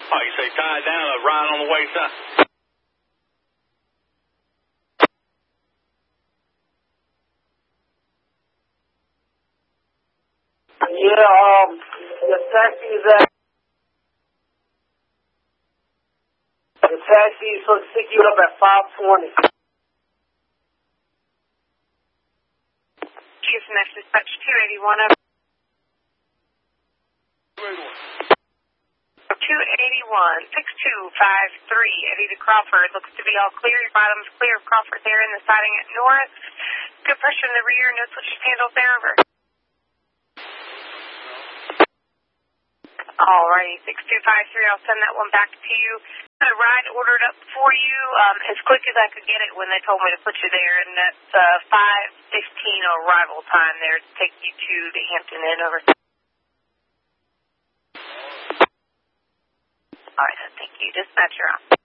Oh, you say tied down, right on the wayside. Yeah, the taxi is at... The taxi is supposed to pick you up at 5:20. GSMS dispatch 281 over. 281, 6253, Eddie to Crawford. Looks to be all clear. Your bottom's clear of Crawford there in the siding at Norris. Good pressure in the rear. No switches handles there over. Alrighty, 6253, I'll send that one back to you. The ride ordered up for you as quick as I could get it when they told me to put you there, and that's 5:15 arrival time there to take you to the Hampton Inn over. Alright, thank you. Dispatcher on.